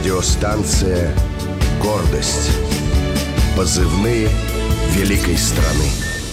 Радиостанция «Гордость». Позывные великой страны.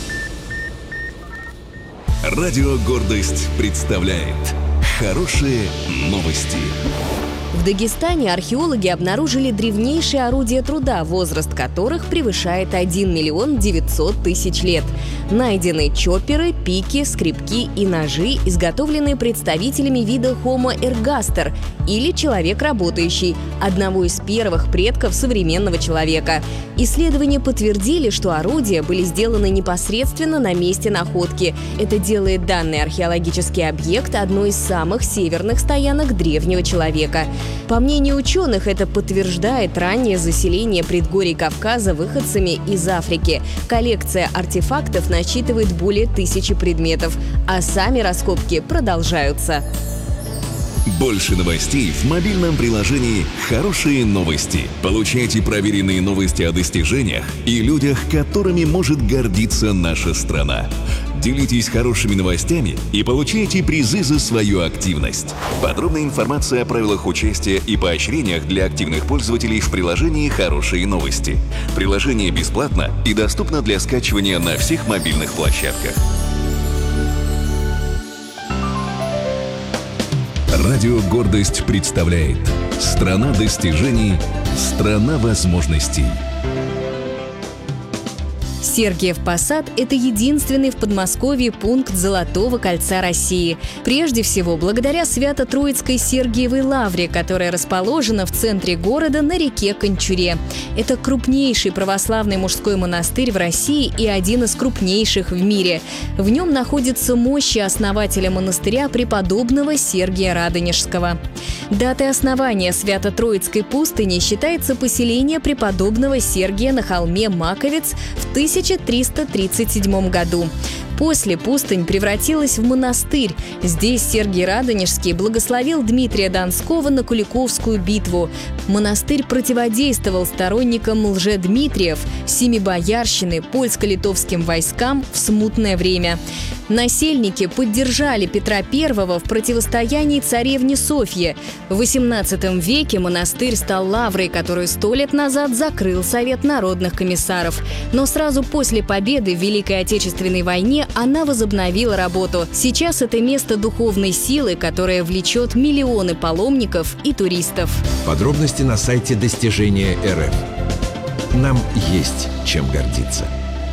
Радио «Гордость» представляет хорошие новости. В Дагестане археологи обнаружили древнейшие орудия труда, возраст которых превышает 1 миллион 900 тысяч лет. Найдены чопперы, пики, скребки и ножи, изготовленные представителями вида Homo ergaster, или человек работающий, одного из первых предков современного человека. Исследования подтвердили, что орудия были сделаны непосредственно на месте находки. Это делает данный археологический объект одной из самых северных стоянок древнего человека. По мнению ученых, это подтверждает раннее заселение предгорий Кавказа выходцами из Африки. Коллекция артефактов насчитывает более 1000 предметов, а сами раскопки продолжаются. Больше новостей в мобильном приложении «Хорошие новости». Получайте проверенные новости о достижениях и людях, которыми может гордиться наша страна. Делитесь хорошими новостями и получайте призы за свою активность. Подробная информация о правилах участия и поощрениях для активных пользователей в приложении «Хорошие новости». Приложение бесплатно и доступно для скачивания на всех мобильных площадках. Радио «Гордость» представляет «Страна достижений, страна возможностей». Сергиев Посад – это единственный в Подмосковье пункт Золотого кольца России. Прежде всего, благодаря Свято-Троицкой Сергиевой лавре, которая расположена в центре города на реке Кончуре. Это крупнейший православный мужской монастырь в России и один из крупнейших в мире. В нем находятся мощи основателя монастыря преподобного Сергия Радонежского. Датой основания Свято-Троицкой пустыни считается поселение преподобного Сергия на холме Маковец в 1337 году. После пустынь превратилась в монастырь. Здесь Сергий Радонежский благословил Дмитрия Донского на Куликовскую битву. Монастырь противодействовал сторонникам лжедмитриев, семибоярщины, польско-литовским войскам в смутное время. Насельники поддержали Петра I в противостоянии царевне Софье. В XVIII веке монастырь стал лаврой, которую 100 лет назад закрыл Совет народных комиссаров. Но сразу после победы в Великой Отечественной войне она возобновила работу. Сейчас это место духовной силы, которое влечет миллионы паломников и туристов. Подробности на сайте Достижения РФ. Нам есть чем гордиться.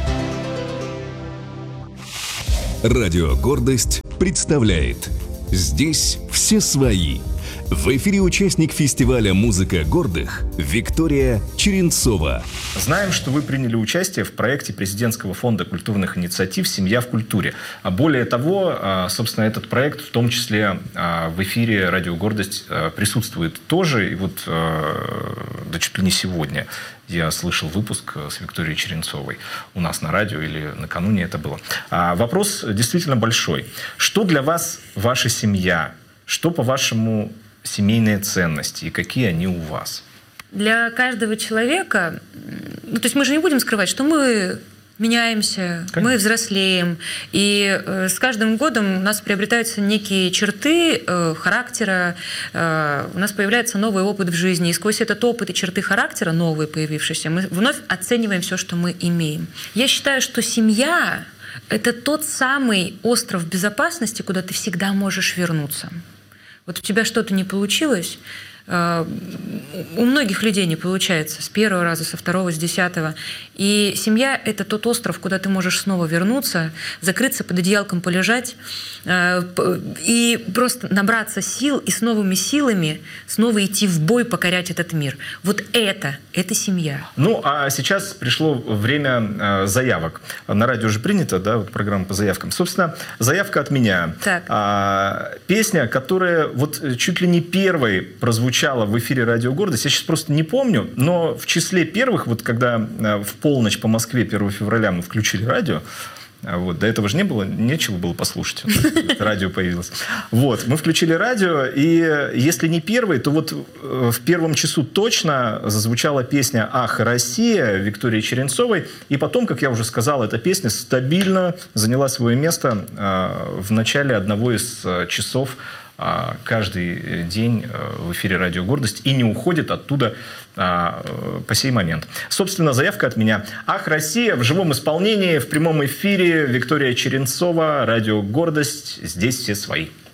Радио «Гордость» представляет «Здесь все свои». В эфире участник фестиваля «Музыка гордых» Виктория Черенцова. Знаем, что вы приняли участие в проекте Президентского фонда культурных инициатив «Семья в культуре». А более того, собственно, этот проект в том числе в эфире «Радио Гордость» присутствует тоже. И вот да чуть ли не сегодня я слышал выпуск с Викторией Черенцовой у нас на радио, или накануне это было. Вопрос действительно большой. Что для вас ваша семья? Что, по-вашему, семейные ценности и какие они у вас? Для каждого человека, то есть мы же не будем скрывать, что мы меняемся, конечно, мы взрослеем, и с каждым годом у нас приобретаются некие черты характера, у нас появляется новый опыт в жизни, и сквозь этот опыт и черты характера, новые появившиеся, мы вновь оцениваем все, что мы имеем. Я считаю, что семья – это тот самый остров безопасности, куда ты всегда можешь вернуться. Вот у тебя что-то не получилось, у многих людей не получается с первого раза, со второго, с 10-го. И семья – это тот остров, куда ты можешь снова вернуться, закрыться под одеялком, полежать и просто набраться сил и с новыми силами снова идти в бой, покорять этот мир. Вот это семья. Ну, а сейчас пришло время заявок. На радио же принято, да, вот программа по заявкам. Собственно, заявка от меня. Песня, которая вот чуть ли не первой прозвучала в эфире «Радио Гордость». Я сейчас просто не помню, но в числе первых, вот когда в полночь по Москве 1 февраля мы включили радио, вот, до этого же не было, нечего было послушать. Радио появилось. Вот, мы включили радио, и если не первый, то вот в первом часу точно зазвучала песня «Ах, Россия» Виктории Черенцовой. И потом, как я уже сказал, эта песня стабильно заняла свое место в начале одного из часов каждый день в эфире «Радио Гордость» и не уходит оттуда по сей момент. Собственно, заявка от меня. «Ах, Россия» в живом исполнении, в прямом эфире. Виктория Черенцова, «Радио Гордость». Здесь все свои.